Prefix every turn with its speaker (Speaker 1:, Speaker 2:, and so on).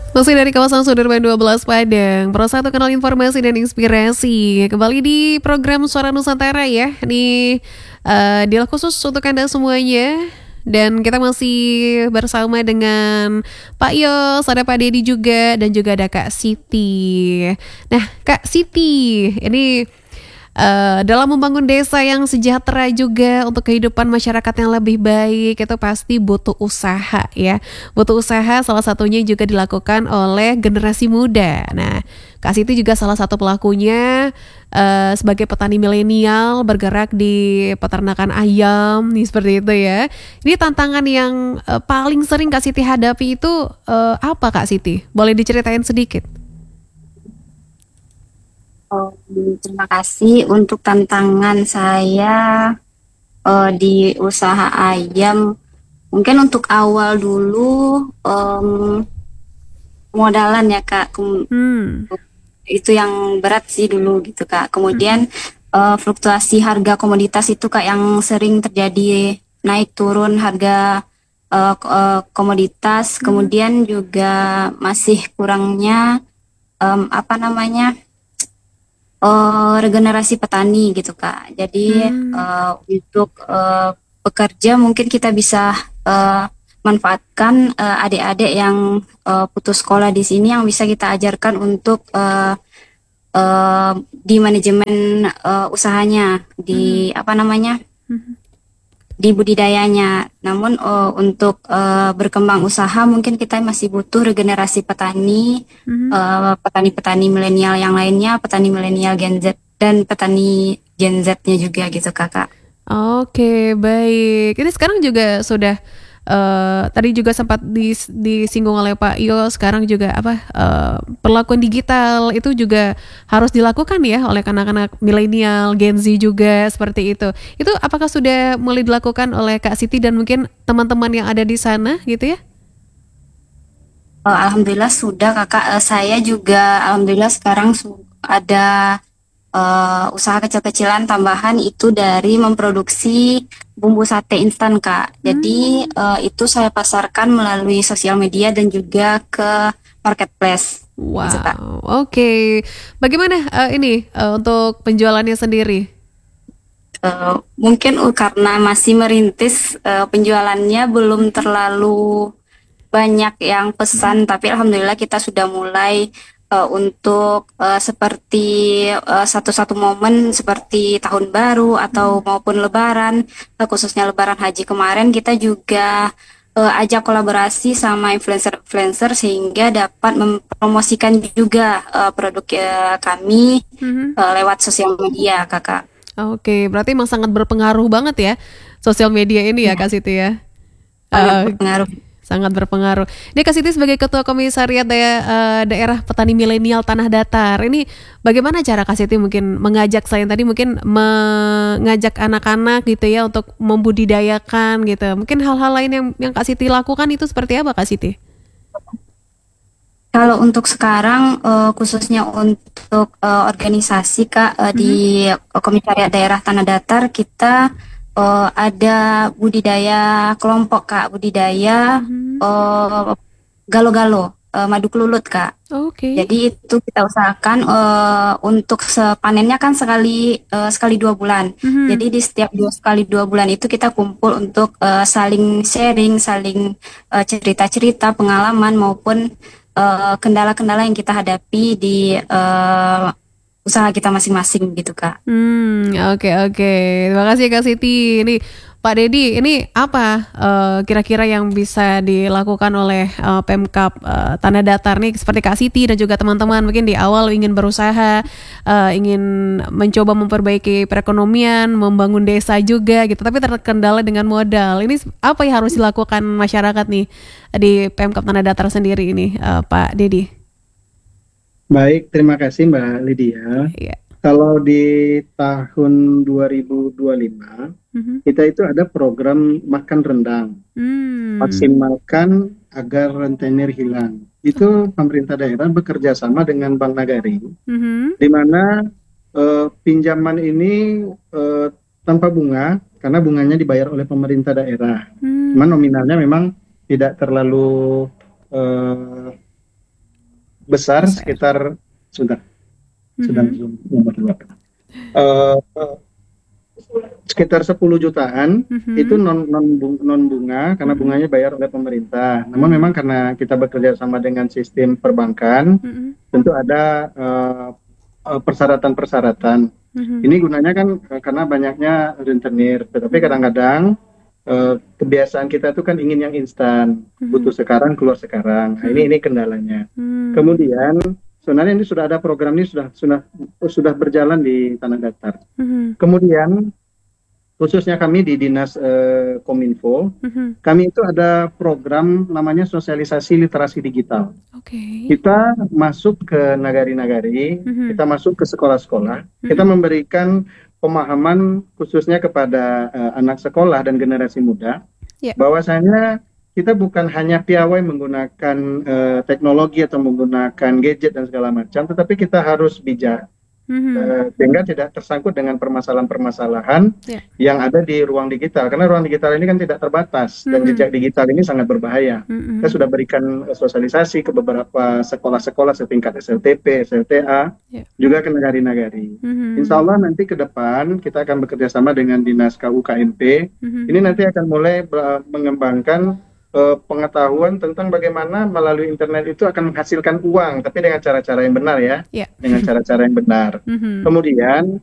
Speaker 1: Masih dari kawasan Sudirman 12 Padang, Pro 1 Kanal Informasi dan Inspirasi. Kembali di program Suara Nusantara ya. Ini deal khusus untuk Anda semuanya. Dan kita masih bersama dengan Pak Yos, ada Pak Dedi juga, dan juga ada Kak Siti. Nah, Kak Siti, ini dalam membangun desa yang sejahtera juga untuk kehidupan masyarakat yang lebih baik itu pasti butuh usaha ya. Butuh usaha salah satunya juga dilakukan oleh generasi muda. Nah, Kak Siti juga salah satu pelakunya sebagai petani milenial bergerak di peternakan ayam nih seperti itu ya. Ini tantangan yang paling sering Kak Siti hadapi itu apa Kak Siti? Boleh diceritain sedikit?
Speaker 2: Oh, terima kasih untuk tantangan saya di usaha ayam. Mungkin untuk awal dulu modalan ya Kak.
Speaker 1: Hmm.
Speaker 2: Itu yang berat sih dulu gitu Kak. Kemudian fluktuasi harga komoditas itu Kak yang sering terjadi, naik turun harga komoditas. Kemudian juga masih kurangnya apa namanya, regenerasi petani gitu Kak. Jadi
Speaker 1: Hmm.
Speaker 2: untuk pekerja mungkin kita bisa eh, manfaatkan adik-adik yang putus sekolah di sini, yang bisa kita ajarkan untuk di manajemen usahanya, di apa namanya, di budidayanya. Namun untuk berkembang usaha mungkin kita masih butuh regenerasi petani, petani-petani milenial yang lainnya, petani milenial Gen Z dan petani Gen Z-nya juga gitu Kakak.
Speaker 1: Oke, baik. Ini sekarang juga sudah tadi juga sempat disinggung oleh Pak Yo. Sekarang juga apa perlakuan digital itu juga harus dilakukan ya oleh anak-anak milenial, Gen Z juga seperti itu. Itu apakah sudah mulai dilakukan oleh Kak Siti dan mungkin teman-teman yang ada di sana gitu ya?
Speaker 2: Alhamdulillah sudah Kakak. Saya juga alhamdulillah sekarang ada usaha kecil-kecilan tambahan itu dari memproduksi bumbu sate instan Kak. Jadi
Speaker 1: Hmm.
Speaker 2: itu saya pasarkan melalui sosial media dan juga ke marketplace gitu Kak.
Speaker 1: Wow, oke. Bagaimana ini untuk penjualannya sendiri?
Speaker 2: Mungkin karena masih merintis, penjualannya belum terlalu banyak yang pesan, tapi alhamdulillah kita sudah mulai untuk seperti satu-satu momen seperti tahun baru atau maupun lebaran, khususnya lebaran haji kemarin kita juga ajak kolaborasi sama influencer-influencer sehingga dapat mempromosikan juga produk kami
Speaker 1: Mhm.
Speaker 2: lewat sosial media, Kakak.
Speaker 1: Oke, berarti emang sangat berpengaruh banget ya sosial media ini ya
Speaker 2: Ya,
Speaker 1: Kak Siti ya.
Speaker 2: sangat
Speaker 1: Eh,
Speaker 2: berpengaruh.
Speaker 1: sangat berpengaruh. Ini Kak Siti sebagai Ketua Komisariat Daerah Petani Milenial Tanah Datar. Ini bagaimana cara Kak Siti mungkin mengajak saya tadi mungkin mengajak anak-anak gitu ya untuk membudidayakan gitu. Mungkin hal-hal lain yang Kak Siti lakukan itu seperti apa Kak Siti?
Speaker 2: Kalau untuk sekarang khususnya untuk organisasi Kak, di
Speaker 1: Mhm.
Speaker 2: Komisariat Daerah Tanah Datar kita ada budidaya kelompok Kak, budidaya
Speaker 1: Mhm.
Speaker 2: eh, galo-galo, madu kelulut Kak.
Speaker 1: Oke.
Speaker 2: Jadi itu kita usahakan untuk panennya kan sekali 2 bulan. Jadi
Speaker 1: Mhm.
Speaker 2: di setiap sekali 2 bulan itu kita kumpul untuk saling sharing, saling cerita-cerita pengalaman maupun kendala-kendala yang kita hadapi di usaha kita masing-masing gitu Kak.
Speaker 1: Oke oke. Terima kasih Kak Siti. Ini Pak Dedi, ini apa kira-kira yang bisa dilakukan oleh Pemkab Tanah Datar nih seperti Kak Siti dan juga teman-teman mungkin di awal ingin berusaha, ingin mencoba memperbaiki perekonomian, membangun desa juga gitu, tapi terkendala dengan modal. Ini apa yang harus dilakukan masyarakat nih di Pemkab Tanah Datar sendiri ini, Pak Dedi?
Speaker 3: Baik, terima kasih Mbak Lydia.
Speaker 1: Iya.
Speaker 3: Kalau di tahun 2025,
Speaker 1: Mhm.
Speaker 3: kita itu ada program makan rendang,
Speaker 1: Hmm.
Speaker 3: maksimalkan agar rentenir hilang. Itu pemerintah daerah bekerja sama dengan Bank Nagari,
Speaker 1: Mhm.
Speaker 3: di mana pinjaman ini eh, tanpa bunga, karena bunganya dibayar oleh pemerintah daerah.
Speaker 1: Hmm.
Speaker 3: Cuman nominalnya memang tidak terlalu eh, besar,
Speaker 1: Besar.
Speaker 3: sekitar sudah
Speaker 1: Mhm.
Speaker 3: nomor dua. Sekitar 10 jutaan itu
Speaker 1: Mhm.
Speaker 3: non bunga karena bunganya bayar oleh pemerintah. Namun memang karena kita bekerja sama dengan sistem perbankan,
Speaker 1: Mhm.
Speaker 3: tentu ada persyaratan-persyaratan.
Speaker 1: Mhm.
Speaker 3: Ini gunanya kan karena banyaknya rentenir, tetapi kadang-kadang kebiasaan kita itu kan ingin yang instan, butuh sekarang keluar sekarang. Nah, ini kendalanya. Kemudian sebenarnya ini sudah ada program ini sudah berjalan di Tanah Datar. Kemudian khususnya kami di Dinas Kominfo, kami itu ada program namanya sosialisasi literasi digital.
Speaker 1: Oke.
Speaker 3: Kita masuk ke nagari-nagari, kita masuk ke sekolah-sekolah, kita memberikan pemahaman khususnya kepada anak sekolah dan generasi muda,
Speaker 1: Ya.
Speaker 3: bahwasanya kita bukan hanya piawai menggunakan teknologi atau menggunakan gadget dan segala macam, tetapi kita harus bijak. Sehingga tidak tersangkut dengan permasalahan-permasalahan
Speaker 1: Ya.
Speaker 3: yang ada di ruang digital, karena ruang digital ini kan tidak terbatas dan jejak digital ini sangat berbahaya. Kita sudah berikan sosialisasi ke beberapa sekolah-sekolah setingkat SLTP, SLTA,
Speaker 1: Ya.
Speaker 3: juga ke nagari-nagari. Insya Allah nanti ke depan kita akan bekerja sama dengan Dinas KUKMP. Ini nanti akan mulai mengembangkan pengetahuan tentang bagaimana melalui internet itu akan menghasilkan uang, tapi dengan cara-cara yang benar ya,
Speaker 1: Ya.
Speaker 3: dengan cara-cara yang benar. Kemudian